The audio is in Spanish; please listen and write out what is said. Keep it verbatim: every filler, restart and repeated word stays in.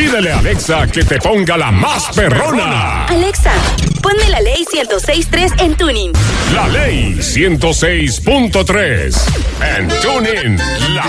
Pídele a Alexa que te ponga la más perrona. Alexa, ponme la ley ciento seis punto tres en Tuning. La ley ciento seis punto tres en Tuning. La